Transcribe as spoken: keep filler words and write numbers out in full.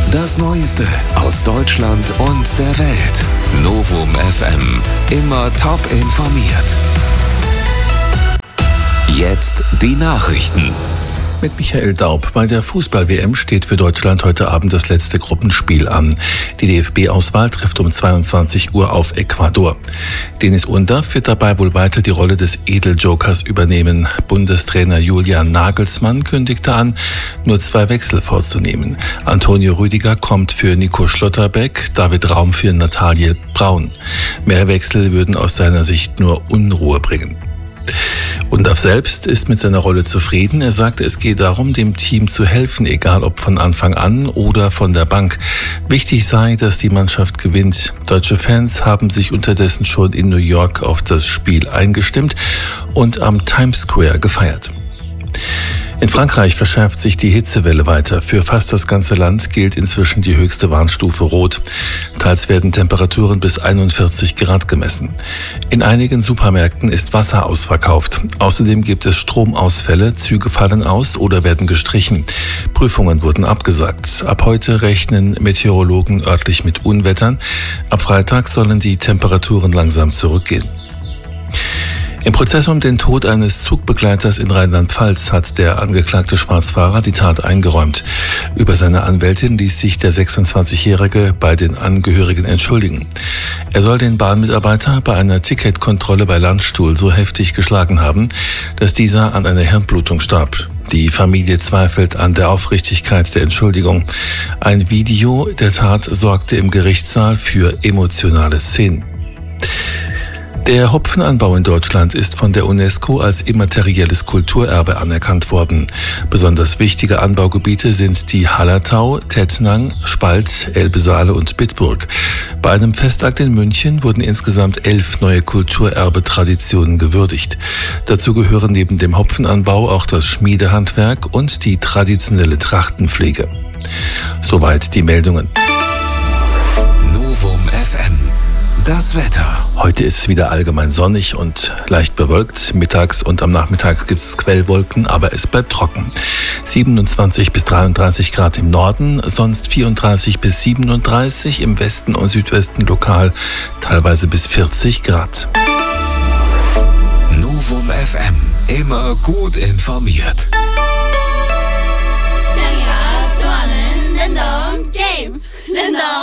Das Neueste aus Deutschland und der Welt. Novum F M. Immer top informiert. Jetzt die Nachrichten. Mit Michael Daub. Bei der Fußball-W M steht für Deutschland heute Abend das letzte Gruppenspiel an. Die D F B-Auswahl trifft um zweiundzwanzig Uhr auf Ecuador. Deniz Undav wird dabei wohl weiter die Rolle des Edeljokers übernehmen. Bundestrainer Julian Nagelsmann kündigte an, nur zwei Wechsel vorzunehmen. Antonio Rüdiger kommt für Nico Schlotterbeck, David Raum für Nathaniel Braun. Mehr Wechsel würden aus seiner Sicht nur Unruhe bringen. Undav selbst ist mit seiner Rolle zufrieden. Er sagte, es gehe darum, dem Team zu helfen, egal ob von Anfang an oder von der Bank. Wichtig sei, dass die Mannschaft gewinnt. Deutsche Fans haben sich unterdessen schon in New York auf das Spiel eingestimmt und am Times Square gefeiert. In Frankreich verschärft sich die Hitzewelle weiter. Für fast das ganze Land gilt inzwischen die höchste Warnstufe Rot. Teils werden Temperaturen bis einundvierzig Grad gemessen. In einigen Supermärkten ist Wasser ausverkauft. Außerdem gibt es Stromausfälle, Züge fallen aus oder werden gestrichen. Prüfungen wurden abgesagt. Ab heute rechnen Meteorologen örtlich mit Unwettern. Ab Freitag sollen die Temperaturen langsam zurückgehen. Im Prozess um den Tod eines Zugbegleiters in Rheinland-Pfalz hat der angeklagte Schwarzfahrer die Tat eingeräumt. Über seine Anwältin ließ sich der sechsundzwanzigjährige bei den Angehörigen entschuldigen. Er soll den Bahnmitarbeiter bei einer Ticketkontrolle bei Landstuhl so heftig geschlagen haben, dass dieser an einer Hirnblutung starb. Die Familie zweifelt an der Aufrichtigkeit der Entschuldigung. Ein Video der Tat sorgte im Gerichtssaal für emotionale Szenen. Der Hopfenanbau in Deutschland ist von der UNESCO als immaterielles Kulturerbe anerkannt worden. Besonders wichtige Anbaugebiete sind die Hallertau, Tettnang, Spalt, Elbe-Saale und Bitburg. Bei einem Festakt in München wurden insgesamt elf neue Kulturerbe-Traditionen gewürdigt. Dazu gehören neben dem Hopfenanbau auch das Schmiedehandwerk und die traditionelle Trachtenpflege. Soweit die Meldungen. Novum F M. Das Wetter. Heute ist es wieder allgemein sonnig und leicht bewölkt. Mittags und am Nachmittag gibt es Quellwolken, aber es bleibt trocken. siebenundzwanzig bis dreiunddreißig Grad im Norden, sonst vierunddreißig bis siebenunddreißig, im Westen und Südwesten lokal teilweise bis vierzig Grad. Novum F M. Immer gut informiert.